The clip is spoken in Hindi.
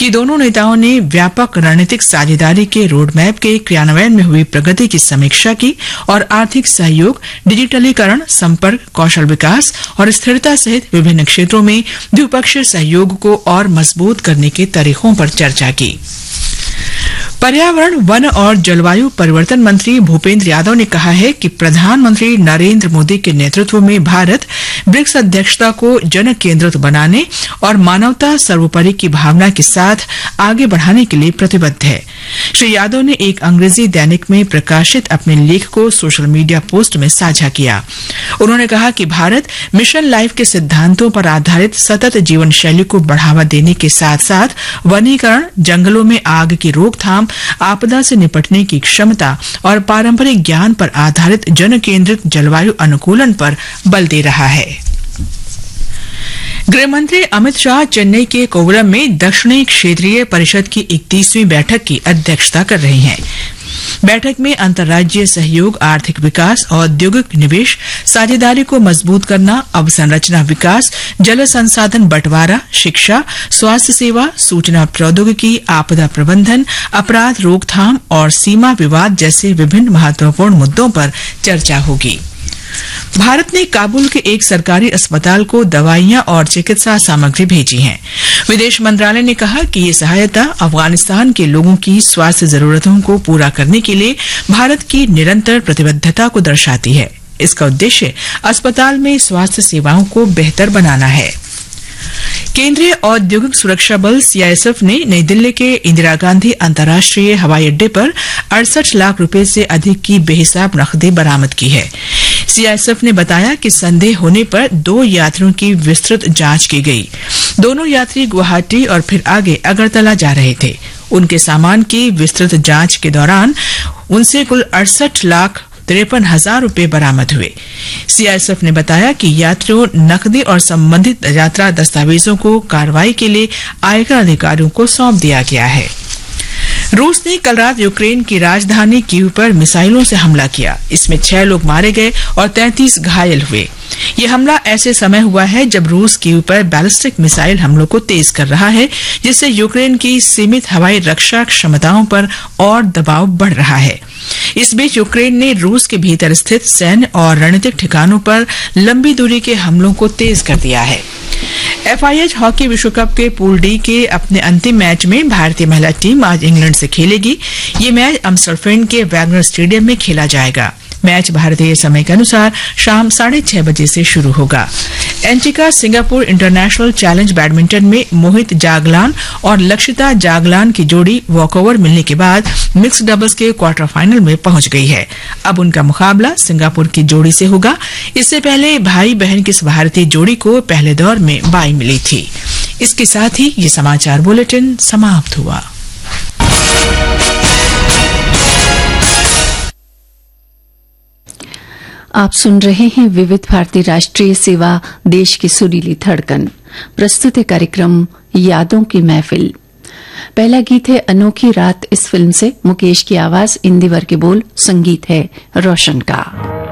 कि दोनों नेताओं ने व्यापक रणनीतिक साझेदारी के रोडमैप के क्रियान्वयन में हुई प्रगति की समीक्षा की और आर्थिक सहयोग, डिजिटलीकरण, संपर्क, कौशल विकास और स्थिरता सहित विभिन्न क्षेत्रों में द्विपक्षीय सहयोग को और मजबूत करने के तरीकों पर चर्चा की। पर्यावरण, वन और जलवायु परिवर्तन मंत्री भूपेंद्र यादव ने कहा है कि प्रधानमंत्री नरेंद्र मोदी के नेतृत्व में भारत ब्रिक्स अध्यक्षता को जन केंद्रित बनाने और मानवता सर्वोपरि की भावना के साथ आगे बढ़ाने के लिए प्रतिबद्ध है। श्री यादव ने एक अंग्रेजी दैनिक में प्रकाशित अपने लेख को सोशल मीडिया पोस्ट में साझा किया। उन्होंने कहा कि भारत मिशन लाइफ के सिद्धांतों पर आधारित सतत जीवन शैली को बढ़ावा देने के साथ साथ वनीकरण, जंगलों में आग की रोकथाम, आपदा से निपटने की क्षमता और पारंपरिक ज्ञान पर आधारित जन केंद्रित जलवायु अनुकूलन पर बल दे रहा है। गृहमंत्री अमित शाह चेन्नई के कोवलम में दक्षिणी क्षेत्रीय परिषद की 31वीं बैठक की अध्यक्षता कर रहे हैं। बैठक में अंतर्राज्यीय सहयोग, आर्थिक विकास, औद्योगिक निवेश, साझेदारी को मजबूत करना, अवसंरचना विकास, जल संसाधन बंटवारा, शिक्षा, स्वास्थ्य सेवा, सूचना प्रौद्योगिकी, आपदा प्रबंधन, अपराध रोकथाम और सीमा विवाद जैसे विभिन्न महत्वपूर्ण मुद्दों पर चर्चा होगी। भारत ने काबुल के एक सरकारी अस्पताल को दवाइयां और चिकित्सा सामग्री भेजी है। विदेश मंत्रालय ने कहा कि ये सहायता अफगानिस्तान के लोगों की स्वास्थ्य जरूरतों को पूरा करने के लिए भारत की निरंतर प्रतिबद्धता को दर्शाती है। इसका उद्देश्य अस्पताल में स्वास्थ्य सेवाओं को बेहतर बनाना है। केंद्रीय औद्योगिक सुरक्षा बल सीआईएसएफ ने नई दिल्ली के इंदिरा गांधी अंतर्राष्ट्रीय हवाई अड्डे पर 68 लाख रुपए से अधिक की बेहिसाब नकदी बरामद की है। सीआईएसएफ ने बताया कि संदेह होने पर 2 यात्रियों की विस्तृत जांच की गई। दोनों यात्री गुवाहाटी और फिर आगे अगरतला जा रहे थे। उनके सामान की विस्तृत जांच के दौरान उनसे कुल 68,53,000 रुपए बरामद हुए। सीआईएसएफ ने बताया कि यात्रियों, नकदी और संबंधित यात्रा दस्तावेजों को कार्रवाई के लिए आयकर अधिकारियों को सौंप दिया गया है। रूस ने कल रात यूक्रेन की राजधानी कीव पर मिसाइलों से हमला किया। इसमें 6 लोग मारे गए और 33 घायल हुए। यह हमला ऐसे समय हुआ है जब रूस कीव पर बैलिस्टिक मिसाइल हमलों को तेज कर रहा है, जिससे यूक्रेन की सीमित हवाई रक्षा क्षमताओं पर और दबाव बढ़ रहा है। इस बीच यूक्रेन ने रूस के भीतर स्थित सैन्य और रणनीतिक ठिकानों पर लंबी दूरी के हमलों को तेज कर दिया है। FIH हॉकी विश्व कप के पूल डी के अपने अंतिम मैच में भारतीय महिला टीम आज इंग्लैंड से खेलेगी। ये मैच अम्स्टरफेन के वैगनर स्टेडियम में खेला जाएगा। मैच भारतीय समय के अनुसार शाम 6:30 बजे से शुरू होगा। एंटिका सिंगापुर इंटरनेशनल चैलेंज बैडमिंटन में मोहित जागलान और लक्षिता जागलान की जोड़ी वॉकओवर मिलने के बाद मिक्स्ड डबल्स के क्वार्टर फाइनल में पहुंच गई है। अब उनका मुकाबला सिंगापुर की जोड़ी से होगा। इससे पहले भाई बहन की इस भारतीय जोड़ी को पहले दौर में बाई मिली थी। इसके साथ ही ये समाचार बुलेटिन समाप्त हुआ। आप सुन रहे हैं विविध भारती राष्ट्रीय सेवा, देश की सुरीली धड़कन। प्रस्तुत है कार्यक्रम यादों की महफिल। पहला गीत है अनोखी रात इस फिल्म से। मुकेश की आवाज, इंदिवर के बोल, संगीत है रोशन का।